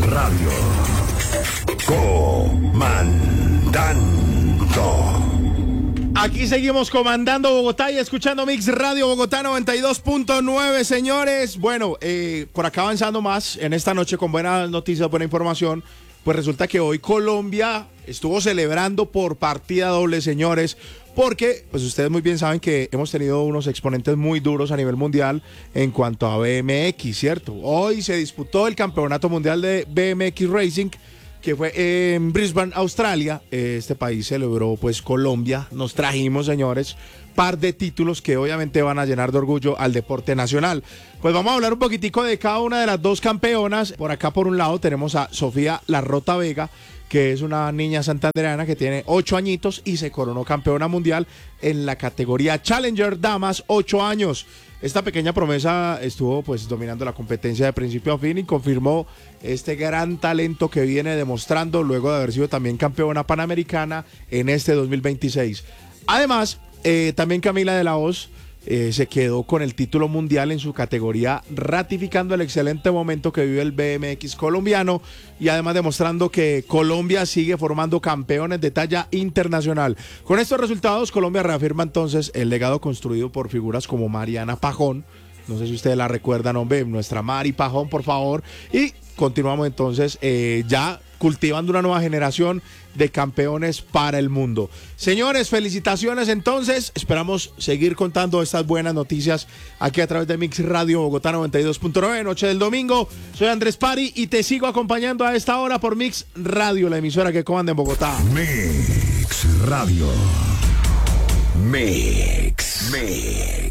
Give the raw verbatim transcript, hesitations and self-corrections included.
Radio. Comandando. Aquí seguimos comandando Bogotá y escuchando Mix Radio Bogotá noventa y dos punto nueve, señores. Bueno, eh, por acá avanzando más en esta noche con buenas noticias, buena información. Pues resulta que hoy Colombia estuvo celebrando por partida doble, señores, porque pues ustedes muy bien saben que hemos tenido unos exponentes muy duros a nivel mundial en cuanto a B M X, ¿cierto? Hoy se disputó el Campeonato Mundial de B M X Racing, que fue en Brisbane, Australia. Este país celebró pues Colombia. Nos trajimos, señores, par de títulos que obviamente van a llenar de orgullo al deporte nacional. Pues vamos a hablar un poquitico de cada una de las dos campeonas. Por acá por un lado tenemos a Sofía Larrota Vega, que es una niña santandereana que tiene ocho añitos y se coronó campeona mundial en la categoría Challenger Damas, ocho años. Esta pequeña promesa estuvo pues dominando la competencia de principio a fin y confirmó este gran talento que viene demostrando luego de haber sido también campeona panamericana en este dos mil veintiséis. Además, eh, también Camila de la Hoz eh, se quedó con el título mundial en su categoría, ratificando el excelente momento que vive el B M X colombiano y además demostrando que Colombia sigue formando campeones de talla internacional. Con estos resultados, Colombia reafirma entonces el legado construido por figuras como Mariana Pajón. No sé si ustedes la recuerdan, hombre, nuestra Mari Pajón, por favor. Y continuamos entonces eh, ya cultivando una nueva generación de campeones para el mundo. Señores, felicitaciones entonces. Esperamos seguir contando estas buenas noticias aquí a través de Mix Radio Bogotá noventa y dos punto nueve, noche del domingo. Soy Andrés Pari y te sigo acompañando a esta hora por Mix Radio, la emisora que comanda en Bogotá. Mix Radio. Mix. Mix.